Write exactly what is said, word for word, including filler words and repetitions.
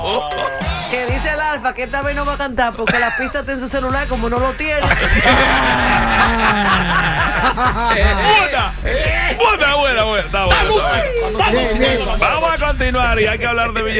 Que dice el Alfa que esta vez no va a cantar porque la pista está en su celular como no lo tiene. Buena, buena, buena, buena. Está buena, está buena. Vamos a continuar y hay que hablar de Villarreal.